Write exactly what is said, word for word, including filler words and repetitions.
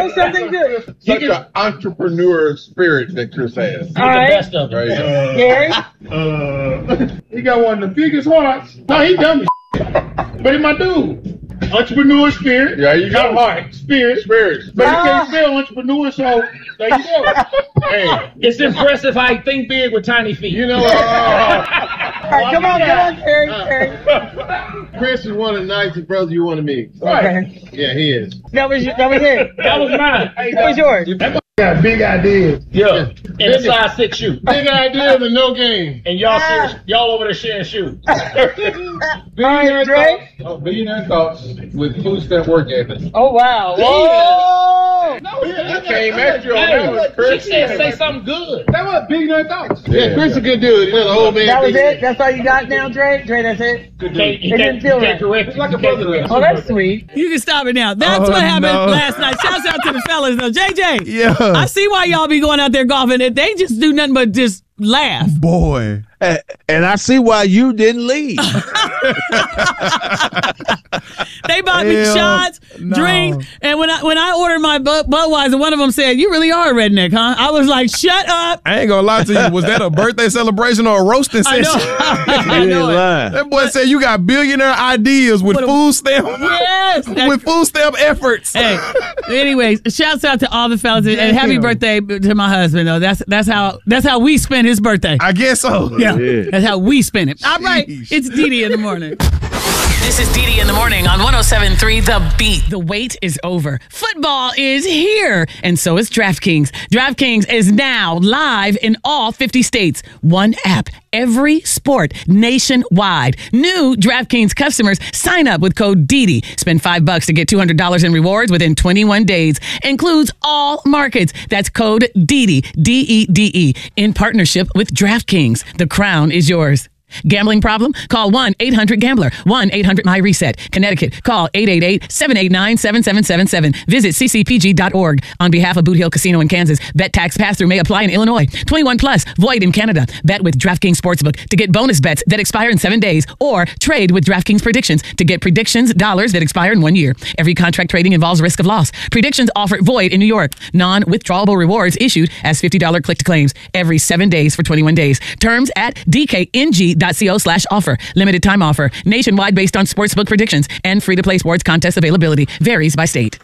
me something good. Such an entrepreneur spirit that Chris has. All right. The best of Right. it. Uh, Gary? Uh, he got one of the biggest hearts. No, he dumb as but he my dude. Entrepreneur spirit. Yeah, you Not go. heart. Spirit. Spirit. But he Ah. can't spell entrepreneur, so there you go. Hey, It's impressive how he think big with tiny feet. you know, uh, All right, come on, come on, Gary. Gary. Chris is one of the nicest brothers you want to meet. Okay. Yeah, he is. That was, that was it. That was mine. That was yours. Got big ideas. Yeah. And a size six shoe. Big idea, but no game. And y'all Ah. serious, y'all over there sharing shoes. All right, Dre. Oh, billionaire thoughts with food stamp work ethic. Oh, wow. Whoa. No, I came at you on Hey, that one, she Chris. said say something good. That was billionaire thoughts. Yeah, Chris is a good dude. He's an old man. That was it? That's all you got now, Dre? Dre, that's it? Can't, he It can't, didn't he feel can't right. correct It's like a you can't brother. correct Oh, that's sweet. You can stop it now. That's Oh, what happened no. last night. Shouts out to the fellas though. J J. Yeah. I see why y'all be going out there golfing. They just do nothing but just laugh. Boy. A- And I see why you didn't leave. They bought me Hell shots, no. drinks, and when I when I ordered my Bud- Budweiser, one of them said, "You really are a redneck, huh?" I was like, "Shut up!" I ain't gonna lie to you. Was that a birthday celebration or a roasting I session? know. I You know ain't it. lying. That boy said you got billionaire ideas with What a- food stamp Yes. with food stamp efforts. Hey, anyways, shouts out to all the fellas and and happy Damn. birthday to my husband. Though that's that's how that's how we spend his birthday. I guess so. Yeah, Yeah. that's how we spend it. All right, Sheesh. it's Dee Dee in the morning. This is Dee Dee in the morning on one oh seven point three The Beat. The wait is over. Football is here, and so is DraftKings. DraftKings is now live in all fifty states. One app, every sport, nationwide. New DraftKings customers sign up with code D D. Spend five bucks to get two hundred dollars in rewards within twenty-one days. Includes all markets. That's code D D, D E D E, in partnership with DraftKings. The crown is yours. Gambling problem? Call one eight hundred gambler, one eight hundred my reset. Connecticut, call eight eight eight, seven eight nine, seven seven seven seven. Visit c c p g dot org. On behalf of Boot Hill Casino in Kansas, bet tax pass-through may apply in Illinois. twenty-one plus, void in Canada. Bet with DraftKings Sportsbook to get bonus bets that expire in seven days, or trade with DraftKings Predictions to get predictions dollars that expire in one year. Every contract trading involves risk of loss. Predictions offer void in New York. Non-withdrawable rewards issued as fifty dollars click to claims every seven days for twenty-one days. Terms at d k n g dot co slash offer. Limited time offer. Nationwide based on sportsbook predictions and free-to-play sports contest availability. Varies by state.